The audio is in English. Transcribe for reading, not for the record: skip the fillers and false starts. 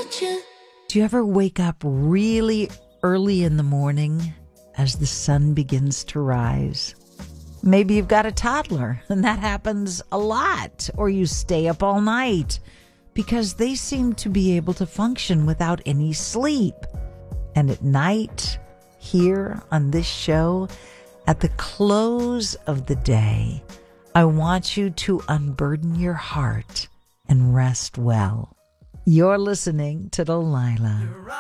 Do you ever wake up really early in the morning as the sun begins to rise? Maybe you've got a toddler, and that happens a lot. Or you stay up all night because they seem to be able to function without any sleep. And at night, here on this show, at the close of the day, I want you to unburden your heart and rest well. You're listening to Delilah.